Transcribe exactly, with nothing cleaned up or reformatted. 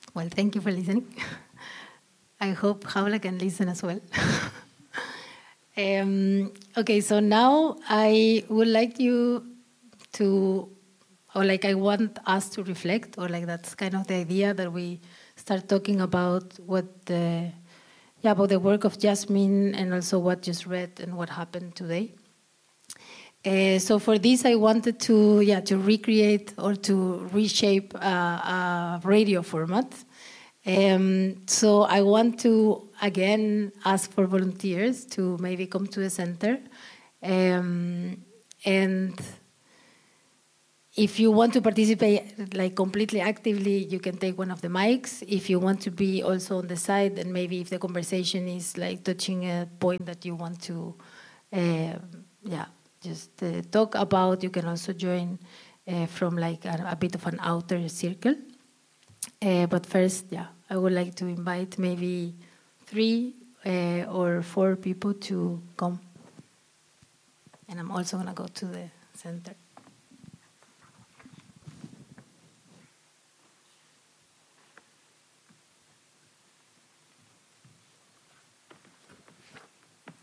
Well, thank you for listening. I hope Jaula can listen as well. um, okay, so now I would like you to, or like I want us to reflect, or like that's kind of the idea that we start talking about what the, yeah, about the work of Jasmine and also what just read and what happened today. Uh, so for this, I wanted to, yeah, to recreate or to reshape a, a radio format. Um, so I want to again ask for volunteers to maybe come to the center, um, and if you want to participate like completely actively, you can take one of the mics. If you want to be also on the side, and maybe if the conversation is like touching a point that you want to, uh, yeah. just uh, talk about, you can also join uh, from like a, a bit of an outer circle. Uh, but first, yeah, I would like to invite maybe three uh, or four people to come. And I'm also going to go to the center.